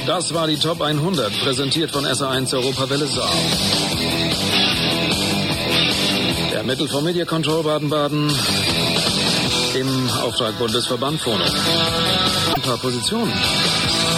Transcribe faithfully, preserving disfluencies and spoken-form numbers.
Das war die Top hundert, präsentiert von S A eins Europawelle Saar. Der Mittel vom Media Control Baden-Baden im Auftrag Bundesverband Phono. Ein paar Positionen.